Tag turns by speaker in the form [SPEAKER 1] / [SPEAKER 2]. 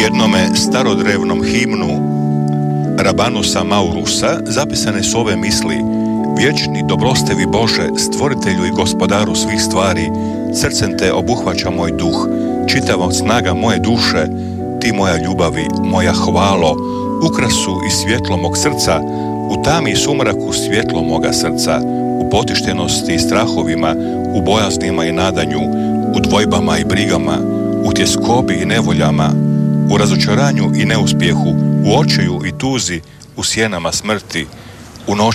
[SPEAKER 1] jednome starodrevnom himnu Rabanusa Maurusa zapisane su ove misli: vječni dobrostevi Bože, stvoritelju i gospodaru svih stvari, srcem te obuhvaća moj duh, čitava snaga moje duše, ti moja ljubavi, moja hvalo, ukrasu i svjetlo mog srca, u tami i sumraku svjetlo moga srca, u potištenosti i strahovima, u bojaznima i nadanju, u dvojbama i brigama, u tjeskobi i nevoljama, u razočaranju i neuspjehu, u očaju i tuzi, u sjenama smrti, u noći